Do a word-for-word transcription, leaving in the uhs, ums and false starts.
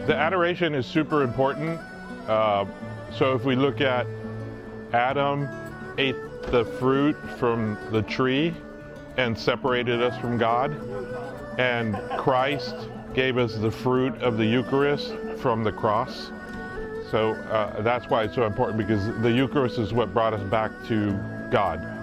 The adoration is super important. Uh, so if we look at Adam ate the fruit from the tree and separated us from God, and Christ gave us the fruit of the Eucharist from the cross. So uh, that's why it's so important, because the Eucharist is what brought us back to God.